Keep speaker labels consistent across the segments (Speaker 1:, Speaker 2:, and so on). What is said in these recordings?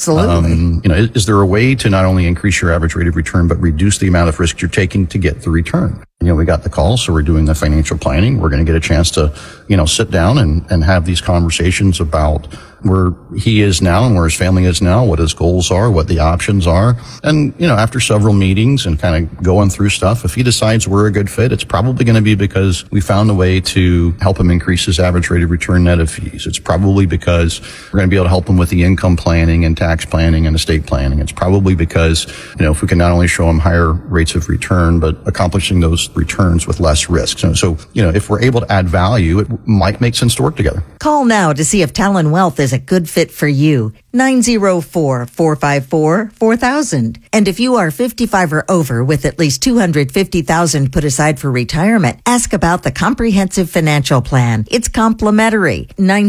Speaker 1: Absolutely.
Speaker 2: Is there a way to not only increase your average rate of return, but reduce the amount of risk you're taking to get the return? We got the call, so we're doing the financial planning. We're going to get a chance to, sit down and have these conversations about where he is now and where his family is now, what his goals are, what the options are. And, after several meetings and kind of going through stuff, if he decides we're a good fit, it's probably going to be because we found a way to help him increase his average rate of return net of fees. It's probably because we're going to be able to help him with the income planning and tax planning and estate planning. It's probably because, if we can not only show him higher rates of return, but accomplishing those returns with less risk. So, if we're able to add value, it might make sense to work together.
Speaker 1: Call now to see if Talon Wealth is a good fit for you. 904-454-4000. And if you are 55 or over with at least $250,000 put aside for retirement, ask about the comprehensive financial plan. It's complimentary.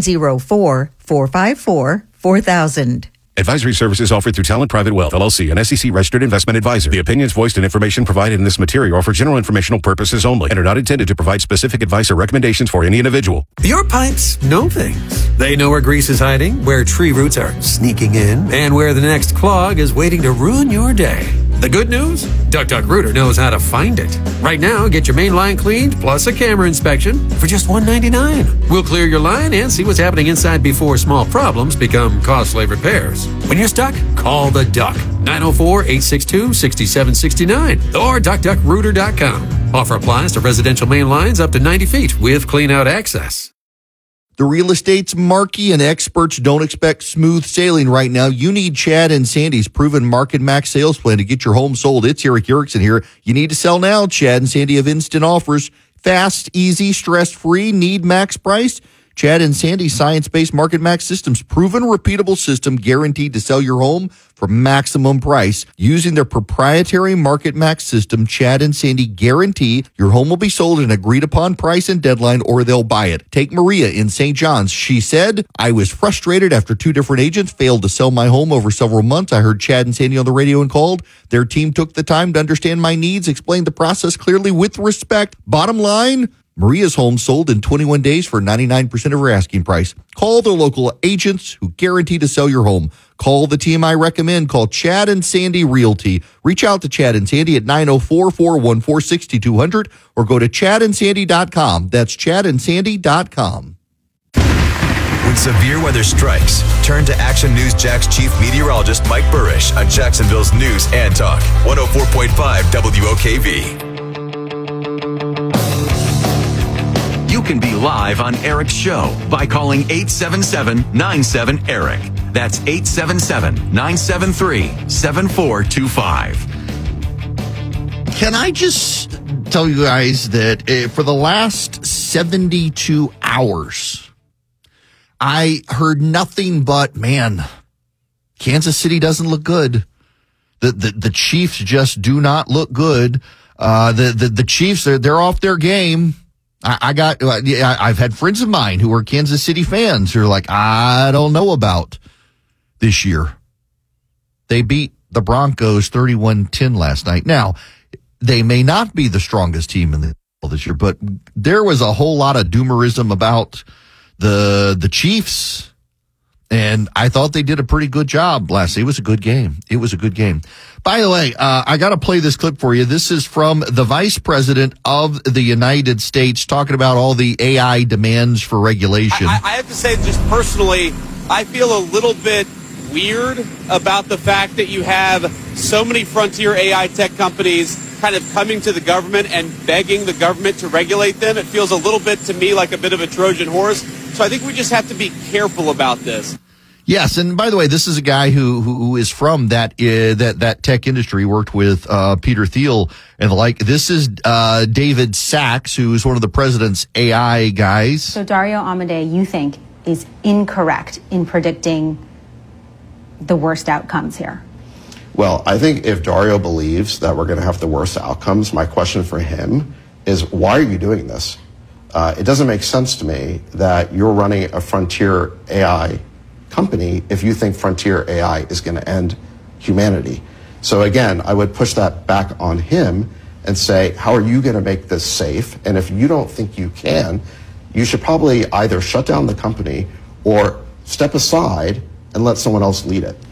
Speaker 1: 904-454-4000.
Speaker 3: Advisory services offered through Talent Private Wealth, LLC, an SEC-registered investment advisor. The opinions voiced and information provided in this material are for general informational purposes only and are not intended to provide specific advice or recommendations for any individual.
Speaker 4: Your pipes know things. They know where grease is hiding, where tree roots are sneaking in, and where the next clog is waiting to ruin your day. The good news? DuckDuckRooter knows how to find it. Right now, get your main line cleaned plus a camera inspection for just $199. We'll clear your line and see what's happening inside before small problems become costly repairs. When you're stuck, call the Duck. 904-862-6769 or DuckDuckRooter.com. Offer applies to residential main lines up to 90 feet with clean-out access.
Speaker 5: The real estate's marquee and experts don't expect smooth sailing right now. You need Chad and Sandy's proven Market Max sales plan to get your home sold. It's Eric Erickson here. You need to sell now. Chad and Sandy have instant offers. Fast, easy, stress-free, need max price. Chad and Sandy's science-based Market Max systems, proven repeatable system guaranteed to sell your home for maximum price. Using their proprietary Market Max system, Chad and Sandy guarantee your home will be sold at an agreed upon price and deadline or they'll buy it. Take Maria in St. John's. She said, I was frustrated after 2 different agents failed to sell my home over several months. I heard Chad and Sandy on the radio and called. Their team took the time to understand my needs, explained the process clearly with respect. Bottom line, Maria's home sold in 21 days for 99% of her asking price. Call the local agents who guarantee to sell your home. Call the team I recommend. Call Chad and Sandy Realty. Reach out to Chad and Sandy at 904-414-6200 or go to chadandsandy.com. That's chadandsandy.com.
Speaker 6: When severe weather strikes, turn to Action News Jack's chief meteorologist Mike Burrish on Jacksonville's News and Talk, 104.5 WOKV. You can be live on Eric's show by calling 877-97-ERIC. That's 877-973-7425.
Speaker 5: Can I just tell you guys that for the last 72 hours, I heard nothing but, man, Kansas City doesn't look good. The Chiefs just do not look good. The Chiefs, they're off their game. I've had friends of mine who are Kansas City fans who are like, I don't know about this year. They beat the Broncos 31-10 last night. Now, they may not be the strongest team in the NFL this year, but there was a whole lot of doomerism about the Chiefs, and I thought they did a pretty good job last night. It was a good game. It was a good game. By the way, I got to play this clip for you. This is from the Vice President of the United States talking about all the AI demands for regulation.
Speaker 7: I have to say, just personally, I feel a little bit weird about the fact that you have so many frontier AI tech companies kind of coming to the government and begging the government to regulate them. It feels a little bit to me like a bit of a Trojan horse. So I think we just have to be careful about this.
Speaker 5: Yes, and by the way, this is a guy who is from that tech industry, worked with Peter Thiel and the like. This is David Sachs, who is one of the president's AI guys.
Speaker 8: So Dario Amodei, you think, is incorrect in predicting the worst outcomes here?
Speaker 9: Well, I think if Dario believes that we're going to have the worst outcomes, my question for him is, why are you doing this? It doesn't make sense to me that you're running a frontier AI company if you think frontier AI is going to end humanity. So again, I would push that back on him and say, how are you going to make this safe? And if you don't think you can, you should probably either shut down the company or step aside and let someone else lead it.